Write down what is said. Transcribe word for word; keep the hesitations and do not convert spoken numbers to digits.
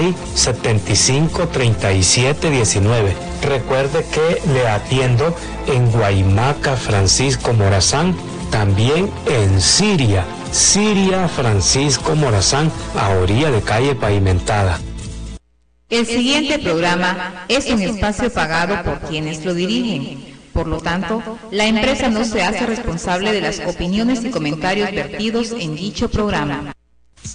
seis, setenta y cinco, treinta y siete, diecinueve. Recuerde que le atiendo en Guaymaca Francisco Morazán, también en Siria, Siria Francisco Morazán, a orilla de calle pavimentada. El siguiente programa es un espacio pagado por quienes lo dirigen. Por lo tanto, la empresa no se hace responsable de las opiniones y comentarios vertidos en dicho programa.